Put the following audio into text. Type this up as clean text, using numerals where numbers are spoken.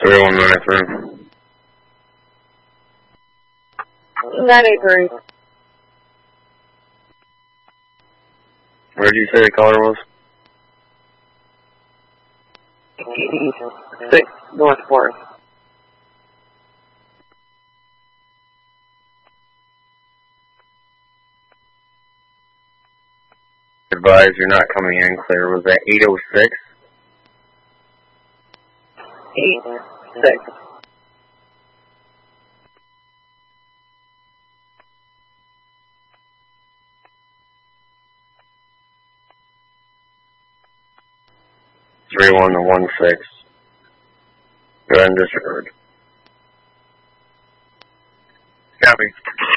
3193. 983. Where did you say the caller was? 6 North 4th. Advise you're not coming in clear. Was that 806? 86. Three one to 16. Go ahead and disregard. Copy.